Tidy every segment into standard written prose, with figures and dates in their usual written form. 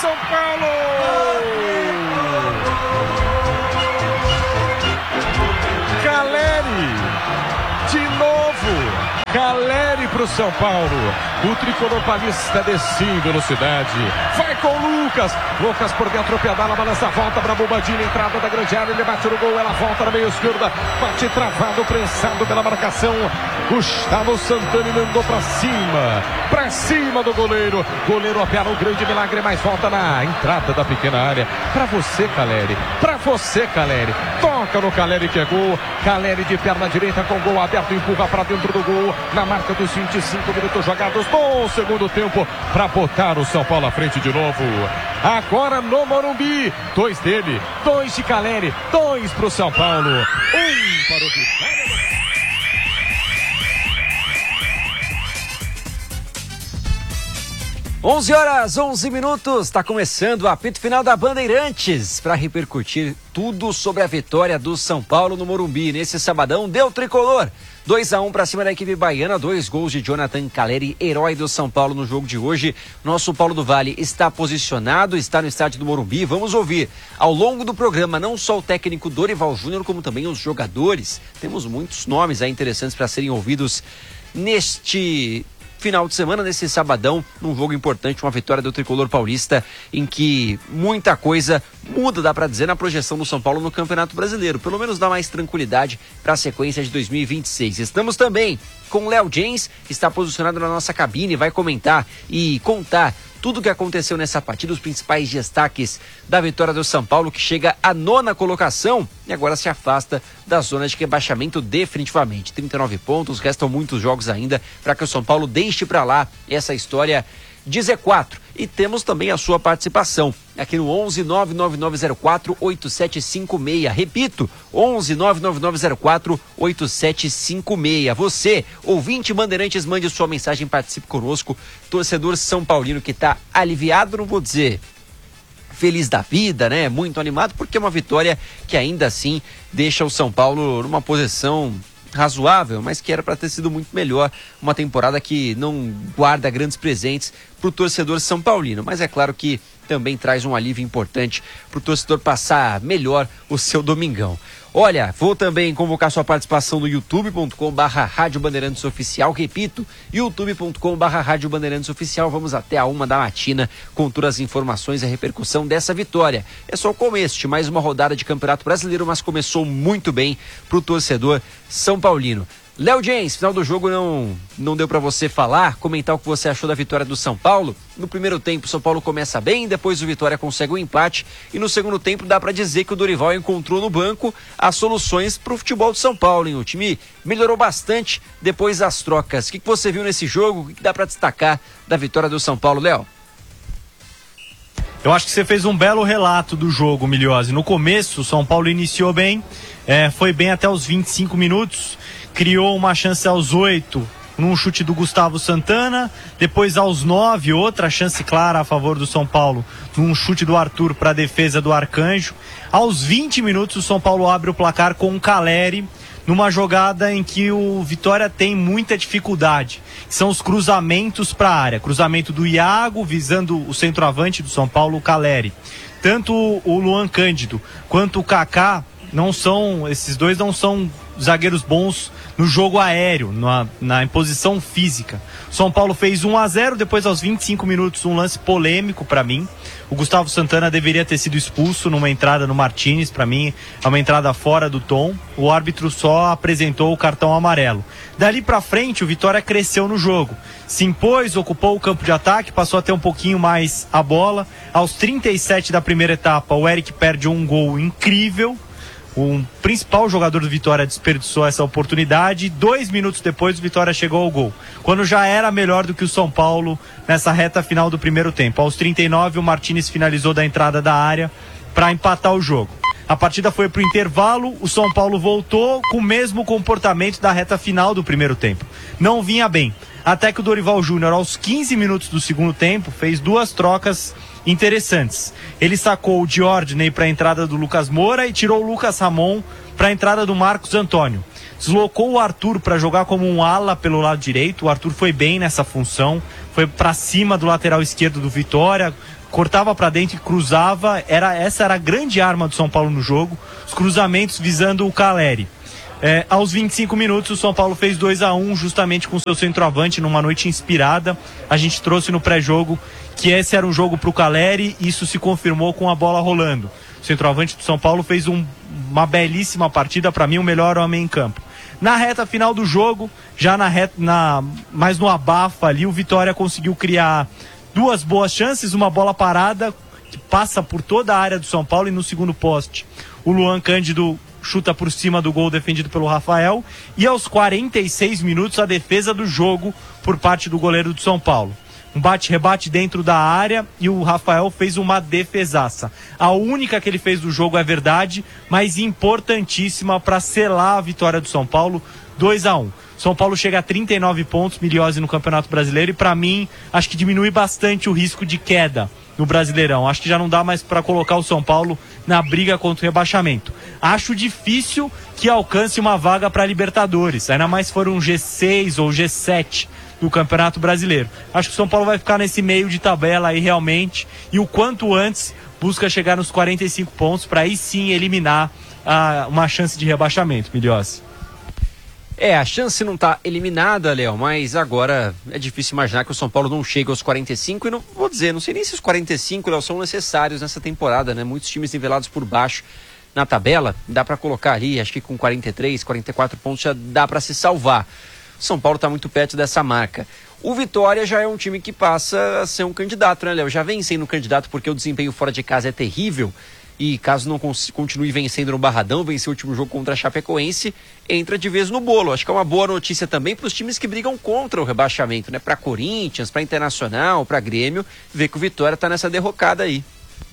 São Paulo! Caleri, de novo, Caleri pro São Paulo. O tricolor paulista desce em velocidade. Vai com o Lucas por dentro, pedala, balança, volta para Bobadilha, entrada da grande área, ele bate no gol, ela volta na meia esquerda, bate travado, prensado pela marcação. Gustavo Santana mandou pra cima do goleiro. Goleiro opera o grande milagre, mas volta na entrada da pequena área. Pra você, Caleri. Toca no Caleri que é gol. Caleri de perna direita com gol aberto, empurra pra dentro do gol. Na marca dos 25 minutos jogados no segundo tempo, para botar o São Paulo à frente de novo. Agora no Morumbi, 2 dele, 2 de Caleri, 2 pro São Paulo, 1 para o Vitória. 11h11, está começando o apito final da Bandeirantes para repercutir tudo sobre a vitória do São Paulo no Morumbi. Nesse sabadão deu tricolor, 2-1 para cima da equipe baiana, 2 gols de Jonathan Caleri, herói do São Paulo no jogo de hoje. Nosso Paulo do Vale está posicionado, está no estádio do Morumbi. Vamos ouvir ao longo do programa não só o técnico Dorival Júnior, como também os jogadores. Temos muitos nomes aí interessantes para serem ouvidos neste final de semana, nesse sabadão, num jogo importante, uma vitória do tricolor paulista, em que muita coisa muda, dá pra dizer, na projeção do São Paulo no Campeonato Brasileiro. Pelo menos dá mais tranquilidade para a sequência de 2026. Estamos também com o Léo Jens, que está posicionado na nossa cabine, vai comentar e contar tudo o que aconteceu nessa partida, os principais destaques da vitória do São Paulo, que chega à 9ª colocação e agora se afasta da zona de rebaixamento definitivamente. 39 pontos, restam muitos jogos ainda para que o São Paulo deixe para lá essa história de Z4. E temos também a sua participação aqui no 11 99904 8756. Repito, 11 99904 8756. Você, ouvinte Bandeirantes, mande sua mensagem, participe conosco. Torcedor São Paulino que está aliviado, não vou dizer feliz da vida, né? Muito animado, porque é uma vitória que ainda assim deixa o São Paulo numa posição razoável, mas que era para ter sido muito melhor. Uma temporada que não guarda grandes presentes para o torcedor são paulino, mas é claro que também traz um alívio importante para o torcedor passar melhor o seu domingão. Olha, vou também convocar sua participação no youtube.com/Rádio Bandeirantes Oficial. Repito, youtube.com/Rádio Bandeirantes Oficial. Vamos até a 1 da matina com todas as informações e a repercussão dessa vitória. É só o começo de mais uma rodada de Campeonato Brasileiro, mas começou muito bem para o torcedor São Paulino. Léo Jens, final do jogo não deu para você falar, comentar o que você achou da vitória do São Paulo. No primeiro tempo, o São Paulo começa bem, depois o Vitória consegue um empate e no segundo tempo dá para dizer que o Dorival encontrou no banco as soluções para o futebol do São Paulo, hein? O time melhorou bastante depois das trocas. O que você viu nesse jogo? O que dá para destacar da vitória do São Paulo, Léo? Eu acho que você fez um belo relato do jogo, Miliose. No começo, o São Paulo iniciou bem, foi bem até os 25 minutos, criou uma chance aos 8 num chute do Gustavo Santana, depois aos 9 outra chance clara a favor do São Paulo num chute do Arthur para a defesa do Arcanjo. Aos 20 minutos o São Paulo abre o placar com o Caleri numa jogada em que o Vitória tem muita dificuldade, são os cruzamentos para a área, cruzamento do Iago visando o centroavante do São Paulo, o Caleri. Tanto o Luan Cândido quanto o Kaká esses dois não são zagueiros bons no jogo aéreo, na imposição física. São Paulo fez 1-0, depois aos 25 minutos um lance polêmico para mim. O Gustavo Santana deveria ter sido expulso numa entrada no Martínez, para mim é uma entrada fora do tom. O árbitro só apresentou o cartão amarelo. Dali para frente o Vitória cresceu no jogo, se impôs, ocupou o campo de ataque, passou a ter um pouquinho mais a bola. Aos 37 da primeira etapa o Eric perde um gol incrível. O principal jogador do Vitória desperdiçou essa oportunidade. 2 minutos depois o Vitória chegou ao gol, quando já era melhor do que o São Paulo nessa reta final do primeiro tempo. Aos 39 o Martínez finalizou da entrada da área para empatar o jogo. A partida foi para o intervalo, o São Paulo voltou com o mesmo comportamento da reta final do primeiro tempo. Não vinha bem, até que o Dorival Júnior, aos 15 minutos do segundo tempo, fez 2 trocas interessantes. Ele sacou o Diordney para a entrada do Lucas Moura e tirou o Lucas Ramon para a entrada do Marcos Antônio. Deslocou o Arthur para jogar como um ala pelo lado direito. O Arthur foi bem nessa função, foi para cima do lateral esquerdo do Vitória, cortava para dentro e cruzava, essa era a grande arma do São Paulo no jogo, os cruzamentos visando o Caleri. Aos 25 minutos o São Paulo fez 2-1 justamente com seu centroavante numa noite inspirada. A gente trouxe no pré-jogo que esse era um jogo para o Caleri e isso se confirmou com a bola rolando. O centroavante do São Paulo fez uma belíssima partida, para mim o melhor homem em campo. Na reta final do jogo, já mais no abafa ali, o Vitória conseguiu criar 2 boas chances, uma bola parada que passa por toda a área do São Paulo e no segundo poste o Luan Cândido chuta por cima do gol defendido pelo Rafael, e aos 46 minutos a defesa do jogo por parte do goleiro do São Paulo. Um bate-rebate dentro da área e o Rafael fez uma defesaça. A única que ele fez do jogo, é verdade, mas importantíssima para selar a vitória do São Paulo, 2-1. São Paulo chega a 39 pontos, Miliose, no Campeonato Brasileiro, e para mim, acho que diminui bastante o risco de queda no Brasileirão. Acho que já não dá mais para colocar o São Paulo na briga contra o rebaixamento. Acho difícil que alcance uma vaga para Libertadores, ainda mais se for um G6 ou G7 do Campeonato Brasileiro. Acho que o São Paulo vai ficar nesse meio de tabela aí realmente, e o quanto antes busca chegar nos 45 pontos para aí sim eliminar uma chance de rebaixamento, Miliose. A chance não está eliminada, Léo, mas agora é difícil imaginar que o São Paulo não chegue aos 45, e não vou dizer, não sei nem se os 45, Léo, são necessários nessa temporada, né? Muitos times nivelados por baixo na tabela, dá para colocar ali, acho que com 43, 44 pontos já dá para se salvar. O São Paulo está muito perto dessa marca. O Vitória já é um time que passa a ser um candidato, né, Léo? Já vem sendo um candidato porque o desempenho fora de casa é terrível. E caso não continue vencendo no Barradão, vencer o último jogo contra a Chapecoense, entra de vez no bolo. Acho que é uma boa notícia também para os times que brigam contra o rebaixamento, né? Para Corinthians, para Internacional, para Grêmio, ver que o Vitória está nessa derrocada aí.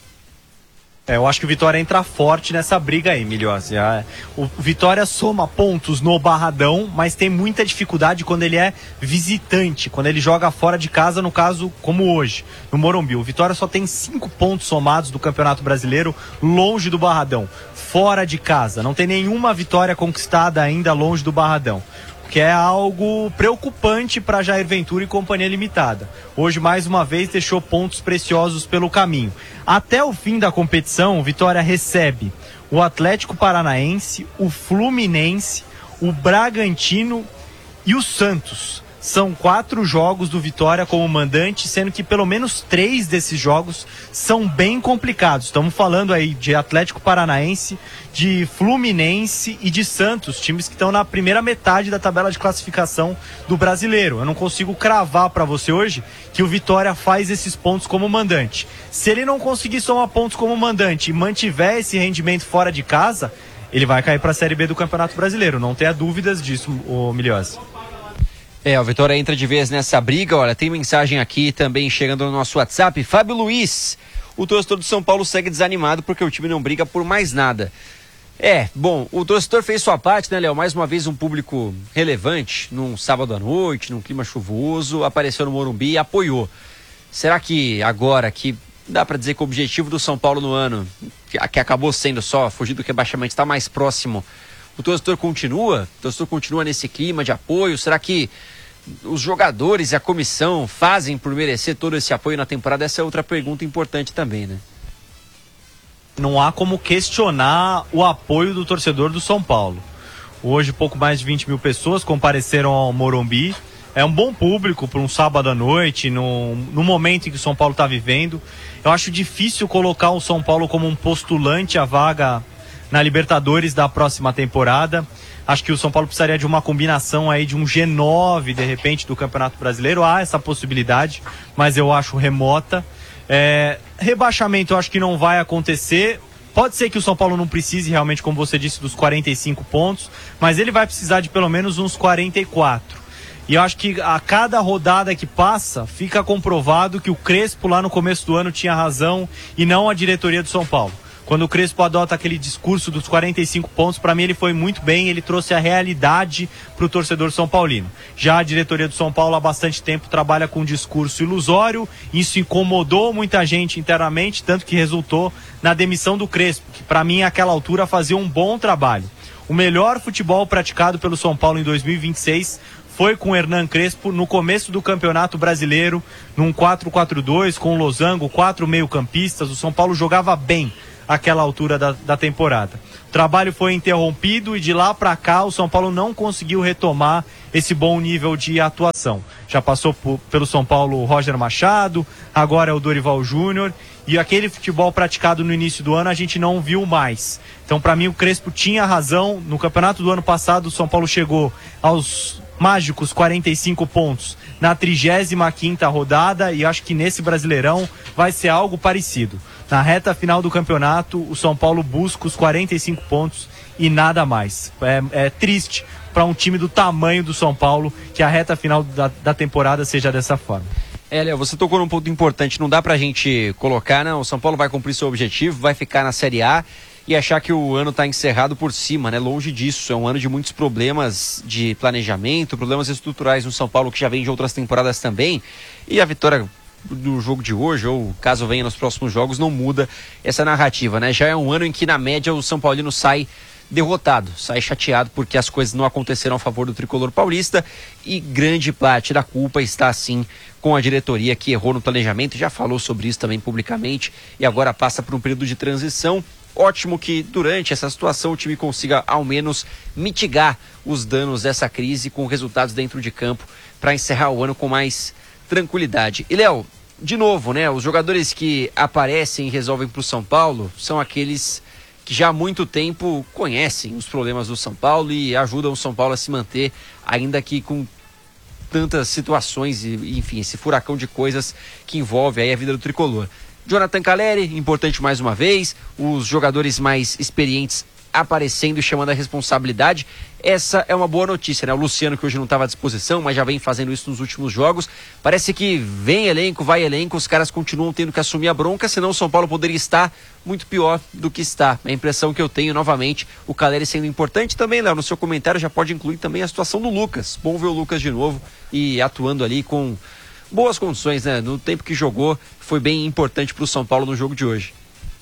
Eu acho que o Vitória entra forte nessa briga aí, Miliose. O Vitória soma pontos no Barradão, mas tem muita dificuldade quando ele é visitante, quando ele joga fora de casa, no caso, como hoje, no Morumbi. O Vitória só tem 5 pontos somados do Campeonato Brasileiro longe do Barradão, fora de casa. Não tem nenhuma vitória conquistada ainda longe do Barradão, que é algo preocupante para Jair Ventura e companhia limitada. Hoje, mais uma vez, deixou pontos preciosos pelo caminho. Até o fim da competição, o Vitória recebe o Atlético Paranaense, o Fluminense, o Bragantino e o Santos. São 4 jogos do Vitória como mandante, sendo que pelo menos 3 desses jogos são bem complicados. Estamos falando aí de Atlético Paranaense, de Fluminense e de Santos, times que estão na primeira metade da tabela de classificação do Brasileiro. Eu não consigo cravar para você hoje que o Vitória faz esses pontos como mandante. Se ele não conseguir somar pontos como mandante e mantiver esse rendimento fora de casa, ele vai cair para a Série B do Campeonato Brasileiro. Não tenha dúvidas disso, Miliose. O Vitória entra de vez nessa briga. Olha, tem mensagem aqui também chegando no nosso WhatsApp. Fábio Luiz, o torcedor do São Paulo segue desanimado porque o time não briga por mais nada. Bom, o torcedor fez sua parte, né, Léo? Mais uma vez um público relevante, num sábado à noite, num clima chuvoso, apareceu no Morumbi e apoiou. Será que agora que dá para dizer que o objetivo do São Paulo no ano, que acabou sendo só fugir do rebaixamento, está mais próximo, o torcedor continua? O torcedor continua nesse clima de apoio? Será que os jogadores e a comissão fazem por merecer todo esse apoio na temporada? Essa é outra pergunta importante também, né? Não há como questionar o apoio do torcedor do São Paulo. Hoje, pouco mais de 20 mil pessoas compareceram ao Morumbi. É um bom público para um sábado à noite, no momento em que o São Paulo está vivendo. Eu acho difícil colocar o São Paulo como um postulante à vaga na Libertadores da próxima temporada. Acho que o São Paulo precisaria de uma combinação aí de um G9, de repente, do Campeonato Brasileiro. Há essa possibilidade, mas eu acho remota. Rebaixamento eu acho que não vai acontecer. Pode ser que o São Paulo não precise realmente, como você disse, dos 45 pontos, mas ele vai precisar de pelo menos uns 44. E eu acho que a cada rodada que passa, fica comprovado que o Crespo lá no começo do ano tinha razão e não a diretoria do São Paulo. Quando o Crespo adota aquele discurso dos 45 pontos, para mim ele foi muito bem, ele trouxe a realidade para o torcedor são paulino. Já a diretoria do São Paulo há bastante tempo trabalha com um discurso ilusório, isso incomodou muita gente internamente, tanto que resultou na demissão do Crespo, que para mim àquela altura fazia um bom trabalho. O melhor futebol praticado pelo São Paulo em 2026 foi com o Hernan Crespo no começo do Campeonato Brasileiro, num 4-4-2, com o Losango, 4 meio-campistas. O São Paulo jogava bem àquela altura da temporada. O trabalho foi interrompido e de lá para cá o São Paulo não conseguiu retomar esse bom nível de atuação. Já passou pelo São Paulo o Roger Machado, agora é o Dorival Júnior, e aquele futebol praticado no início do ano a gente não viu mais. Então, para mim, o Crespo tinha razão. No campeonato do ano passado, o São Paulo chegou aos mágicos 45 pontos na 35ª rodada, e acho que nesse Brasileirão vai ser algo parecido. Na reta final do campeonato, o São Paulo busca os 45 pontos e nada mais. É triste para um time do tamanho do São Paulo que a reta final da temporada seja dessa forma. Léo, você tocou num ponto importante. Não dá pra gente colocar, não, o São Paulo vai cumprir seu objetivo, vai ficar na Série A e achar que o ano está encerrado por cima, né? Longe disso. É um ano de muitos problemas de planejamento, problemas estruturais no São Paulo, que já vem de outras temporadas também. E a vitória do jogo de hoje, ou caso venha nos próximos jogos, não muda essa narrativa, né? Já é um ano em que, na média, o São Paulino sai derrotado, sai chateado porque as coisas não aconteceram a favor do tricolor paulista, e grande parte da culpa está, sim, com a diretoria, que errou no planejamento, já falou sobre isso também publicamente, e agora passa por um período de transição. Ótimo que durante essa situação o time consiga ao menos mitigar os danos dessa crise com resultados dentro de campo para encerrar o ano com mais tranquilidade. E Léo, de novo, né, os jogadores que aparecem e resolvem para o São Paulo são aqueles que já há muito tempo conhecem os problemas do São Paulo e ajudam o São Paulo a se manter, ainda que com tantas situações e, enfim, esse furacão de coisas que envolve aí a vida do tricolor. Jonathan Calleri, importante mais uma vez, os jogadores mais experientes aparecendo e chamando a responsabilidade. Essa é uma boa notícia, né? O Luciano, que hoje não estava à disposição, mas já vem fazendo isso nos últimos jogos. Parece que vem elenco, vai elenco, os caras continuam tendo que assumir a bronca, senão o São Paulo poderia estar muito pior do que está. É a impressão que eu tenho, novamente, o Calleri sendo importante também, Léo. No seu comentário já pode incluir também a situação do Lucas. Bom ver o Lucas de novo e atuando ali com boas condições, né? No tempo que jogou, foi bem importante para o São Paulo no jogo de hoje.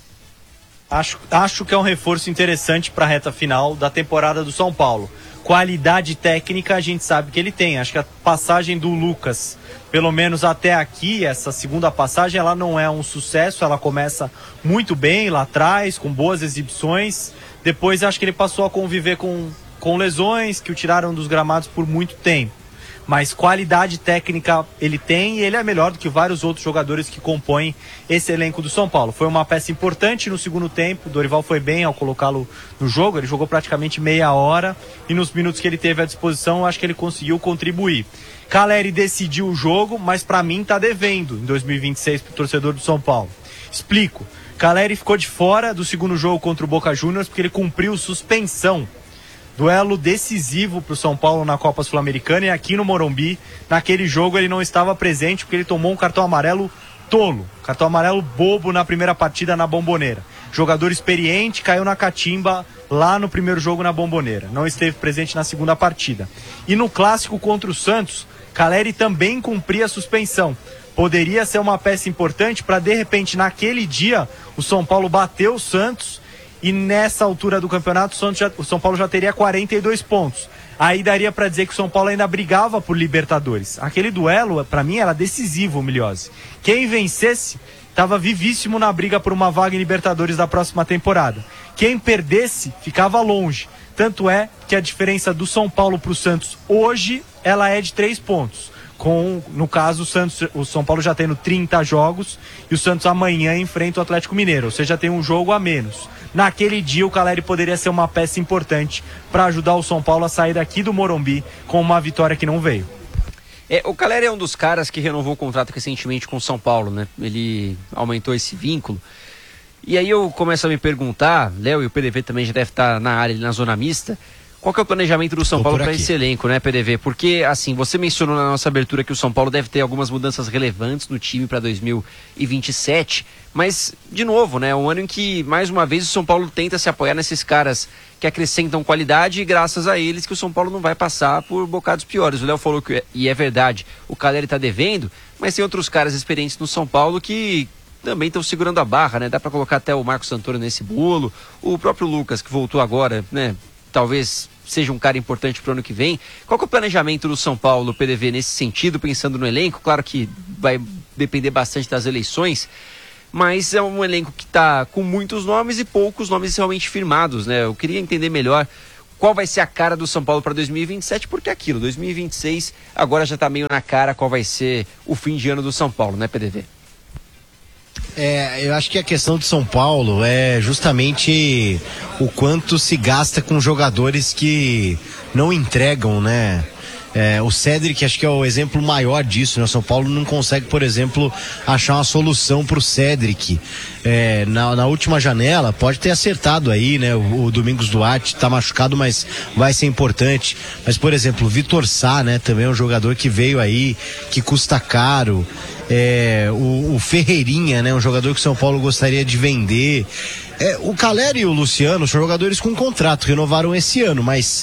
Acho que é um reforço interessante para a reta final da temporada do São Paulo. Qualidade técnica a gente sabe que ele tem. Acho que a passagem do Lucas, pelo menos até aqui, essa segunda passagem, ela não é um sucesso. Ela começa muito bem lá atrás, com boas exibições. Depois acho que ele passou a conviver com lesões que o tiraram dos gramados por muito tempo. Mas qualidade técnica ele tem, e ele é melhor do que vários outros jogadores que compõem esse elenco do São Paulo. Foi uma peça importante no segundo tempo, o Dorival foi bem ao colocá-lo no jogo, ele jogou praticamente meia hora, e nos minutos que ele teve à disposição, eu acho que ele conseguiu contribuir. Calleri decidiu o jogo, mas para mim tá devendo em 2026 pro torcedor do São Paulo. Explico. Calleri ficou de fora do segundo jogo contra o Boca Juniors porque ele cumpriu suspensão. Duelo decisivo para o São Paulo na Copa Sul-Americana, e aqui no Morumbi, naquele jogo ele não estava presente porque ele tomou um cartão amarelo tolo, cartão amarelo bobo na primeira partida na Bombonera. Jogador experiente, caiu na catimba lá no primeiro jogo na Bombonera, não esteve presente na segunda partida. E no clássico contra o Santos, Calleri também cumpria a suspensão. Poderia ser uma peça importante para, de repente, naquele dia, o São Paulo bater o Santos. E nessa altura do campeonato, o São Paulo já teria 42 pontos. Aí daria para dizer que o São Paulo ainda brigava por Libertadores. Aquele duelo, para mim, era decisivo, Miliose. Quem vencesse, estava vivíssimo na briga por uma vaga em Libertadores da próxima temporada. Quem perdesse, ficava longe. Tanto é que a diferença do São Paulo para o Santos hoje, ela é de 3 pontos. No caso, o São Paulo já tendo 30 jogos e o Santos amanhã enfrenta o Atlético Mineiro, ou seja, tem um jogo a menos. Naquele dia o Calleri poderia ser uma peça importante para ajudar o São Paulo a sair daqui do Morumbi com uma vitória que não veio. O Calleri é um dos caras que renovou o contrato recentemente com o São Paulo, né? Ele aumentou esse vínculo. E aí eu começo a me perguntar, Léo, e o PDV também já deve estar na área, na zona mista, qual que é o planejamento do São Paulo para esse elenco, né, PDV? Porque, assim, você mencionou na nossa abertura que o São Paulo deve ter algumas mudanças relevantes no time para 2027, mas, de novo, né, é um ano em que, mais uma vez, o São Paulo tenta se apoiar nesses caras que acrescentam qualidade, e graças a eles que o São Paulo não vai passar por bocados piores. O Léo falou que, e é verdade, o Calleri está devendo, mas tem outros caras experientes no São Paulo que também estão segurando a barra, né? Dá para colocar até o Marcos Antônio nesse bolo, o próprio Lucas, que voltou agora, né? Talvez seja um cara importante para o ano que vem. Qual que é o planejamento do São Paulo, PDV, nesse sentido, pensando no elenco? Claro que vai depender bastante das eleições, mas é um elenco que está com muitos nomes e poucos nomes realmente firmados, né? Eu queria entender melhor qual vai ser a cara do São Paulo para 2027, porque é aquilo, 2026 agora já está meio na cara qual vai ser o fim de ano do São Paulo, né, PDV? Eu acho que a questão do São Paulo é justamente o quanto se gasta com jogadores que não entregam, né? O Cédric acho que é o exemplo maior disso, né? O São Paulo não consegue, por exemplo, achar uma solução para o Cédric. Na última janela, pode ter acertado aí, né? O Domingos Duarte está machucado, mas vai ser importante. Mas, por exemplo, o Vitor Sá, né? Também é um jogador que veio aí, que custa caro. O Ferreirinha, né? Um jogador que o São Paulo gostaria de vender. O Caleri e o Luciano são jogadores com contrato, renovaram esse ano, mas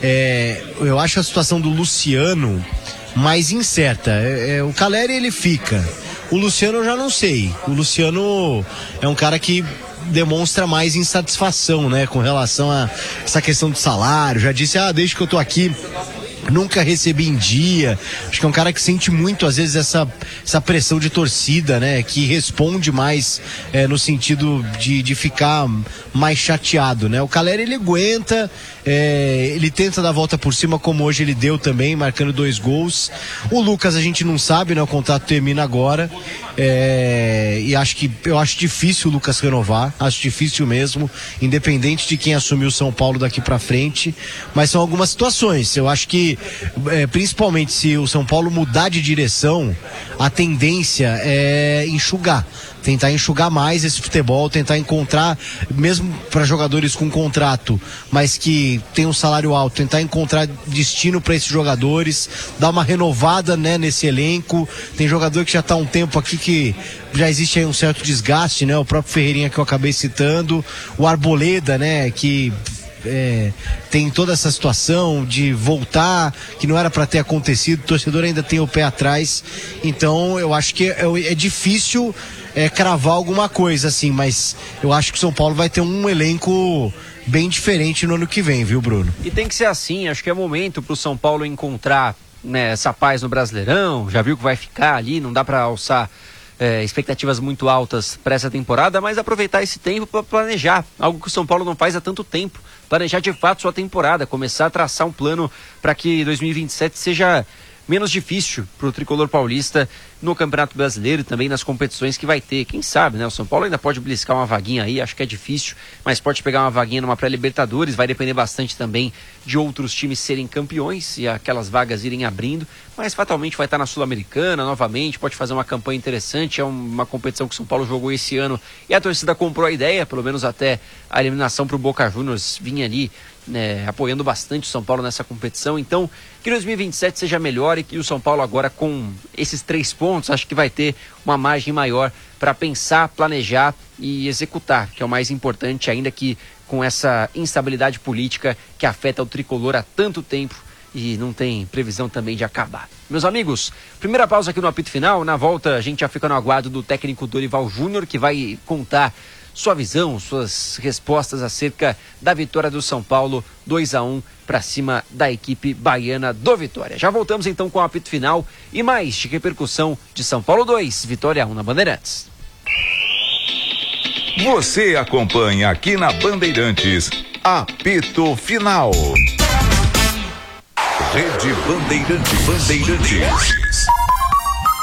eu acho a situação do Luciano mais incerta. O Caleri ele fica, o Luciano eu já não sei. O Luciano é um cara que demonstra mais insatisfação, né, com relação a essa questão do salário. Já disse, desde que eu tô aqui nunca recebi em dia. Acho que é um cara que sente muito, às vezes, essa pressão de torcida, né? Que responde mais no sentido de ficar mais chateado, né? O Caleri, ele aguenta, ele tenta dar a volta por cima, como hoje ele deu também, marcando 2 gols. O Lucas, a gente não sabe, né? O contrato termina agora. E eu acho difícil o Lucas renovar, acho difícil mesmo, independente de quem assumir o São Paulo daqui pra frente, mas são algumas situações. Eu acho que principalmente se o São Paulo mudar de direção, a tendência é tentar enxugar mais esse futebol, tentar encontrar, mesmo para jogadores com contrato, mas que tem um salário alto, tentar encontrar destino para esses jogadores, dar uma renovada, né, nesse elenco. Tem jogador que já está há um tempo aqui que já existe aí um certo desgaste, né? O próprio Ferreirinha que eu acabei citando, o Arboleda, né, que tem toda essa situação de voltar, que não era para ter acontecido, o torcedor ainda tem o pé atrás, então eu acho que é difícil cravar alguma coisa assim, mas eu acho que o São Paulo vai ter um elenco bem diferente no ano que vem, viu, Bruno? E tem que ser assim, acho que é momento pro São Paulo encontrar, né, essa paz no Brasileirão, já viu que vai ficar ali, não dá para alçar expectativas muito altas para essa temporada, mas aproveitar esse tempo para planejar, algo que o São Paulo não faz há tanto tempo, planejar de fato sua temporada, começar a traçar um plano para que 2027 seja menos difícil para o tricolor paulista no Campeonato Brasileiro e também nas competições que vai ter. Quem sabe, né? O São Paulo ainda pode beliscar uma vaguinha aí, acho que é difícil, mas pode pegar uma vaguinha numa pré-Libertadores, vai depender bastante também de outros times serem campeões e aquelas vagas irem abrindo, mas fatalmente vai estar na Sul-Americana novamente, pode fazer uma campanha interessante, é uma competição que o São Paulo jogou esse ano e a torcida comprou a ideia, pelo menos até a eliminação para o Boca Juniors vinha ali, né, apoiando bastante o São Paulo nessa competição. Então, que 2027 seja melhor e que o São Paulo agora com esses 3 pontos, acho que vai ter uma margem maior para pensar, planejar e executar, que é o mais importante, ainda que com essa instabilidade política que afeta o tricolor há tanto tempo e não tem previsão também de acabar. Meus amigos, primeira pausa aqui no apito final. Na volta a gente já fica no aguardo do técnico Dorival Júnior, que vai contar sua visão, suas respostas acerca da vitória do São Paulo 2-1 para cima da equipe baiana do Vitória. Já voltamos então com o apito final e mais de repercussão de São Paulo 2, Vitória 1 na Bandeirantes. Você acompanha aqui na Bandeirantes, apito final. Rede Bandeirantes.